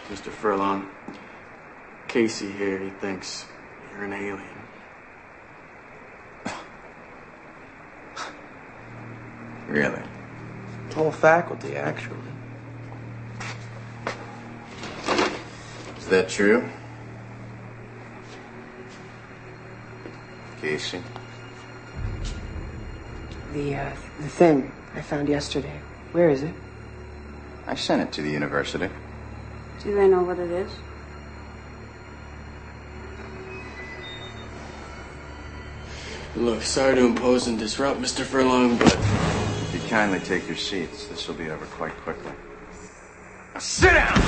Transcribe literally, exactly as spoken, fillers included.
Mister Furlong, Casey here, he thinks you're an alien. Really? Whole faculty, actually. Is that true? Casey? The, uh, the thing I found yesterday. Where is it? I sent it to the university. Do they know what it is? Look, sorry to impose and disrupt, Mister Furlong, but... If you kindly take your seats, this will be over quite quickly. Sit down!